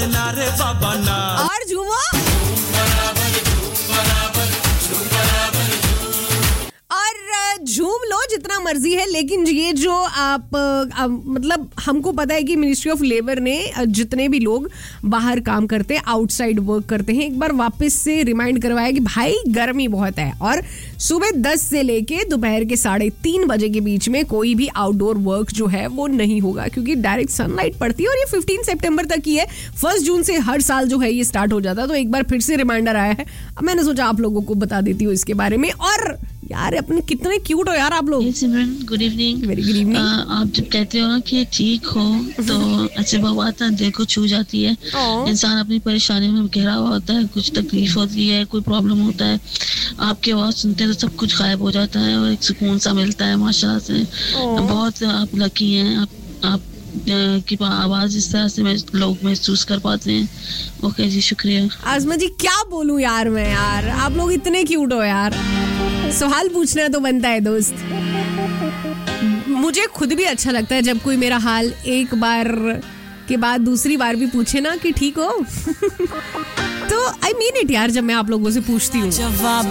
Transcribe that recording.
मानना रे बाबा ना। और झूमो और झूम लो जितना मर्जी है, लेकिन ये जो आप मतलब हमको पता है कि मिनिस्ट्री ऑफ लेबर ने जितने भी लोग बाहर काम करते हैं, आउटसाइड वर्क करते हैं, एक बार वापस से रिमाइंड करवाया कि भाई गर्मी बहुत है और सुबह 10 से लेके दोपहर के 3:30 बजे के बीच में कोई भी आउटडोर वर्क जो है वो नहीं होगा, क्योंकि डायरेक्ट सनलाइट पड़ती है और ये 15 सितंबर तक ही है। 1 जून से हर साल जो है ये स्टार्ट हो जाता है, तो एक बार फिर से रिमाइंडर आया है। अब मैंने सोचा आप लोगों को बता देती हूँ इसके बारे में। और यार अपने कितने क्यूट हो यार आप लोग। सिमरन good evening. Very good evening. आप जब कहते हो ना कि ठीक हो तो ऐसे बात दिल को छू जाती है। इंसान अपनी परेशानी में घिरा हुआ होता है, कुछ तकलीफ होती है, कोई प्रॉब्लम होता है, आपकी आवाज सुनते हैं तो सब कुछ गायब हो जाता है और एक सुकून सा मिलता है। माशाल्लाह से बहुत आप लकी हैं। आप की आवाज इस तरह से लोग महसूस कर पाते हैं। ओके जी, शुक्रिया। आज़मा जी क्या बोलूं यार मैं, यार आप लोग इतने क्यूट हो यार। सवाल पूछना तो बनता है दोस्त। मुझे खुद भी अच्छा लगता है जब कोई मेरा हाल एक बार के बाद दूसरी बार भी पूछे ना कि ठीक हो। तो आई मीन इट यार, जब मैं आप लोगों से पूछती हूँ।